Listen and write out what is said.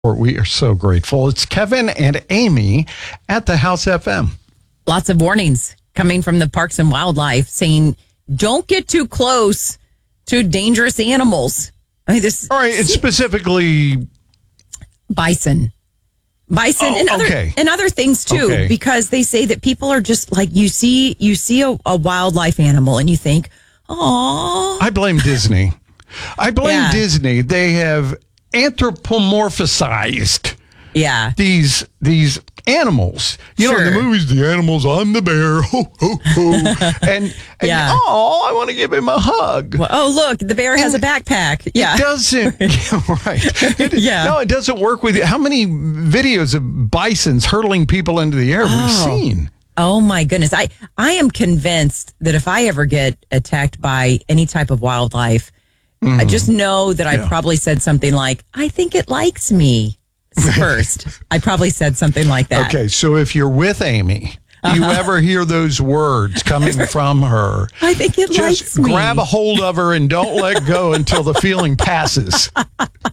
We are so grateful. It's Kevin and Amy at the House FM. Lots of warnings coming from the Parks and Wildlife saying, don't get too close to dangerous animals. I mean, this. All right, it's specifically bison. And other things too, because they say that people are just like, you see a wildlife animal and you think, oh. I blame Disney. Disney. They have anthropomorphized these animals. You know, in the movies, the animals, I'm the bear. Ho, ho, ho. and I want to give him a hug. Well, oh, look, the bear has a backpack. Yeah. It doesn't. No, it doesn't work with you. How many videos of bisons hurtling people into the air we've seen? Oh, my goodness. I am convinced that if I ever get attacked by any type of wildlife, I just know that I probably said something like, I think it likes me first. I probably said something like that. Okay, so if you're with Amy, you ever hear those words coming from her, I think it likes me. Just grab a hold of her and don't let go until the feeling passes.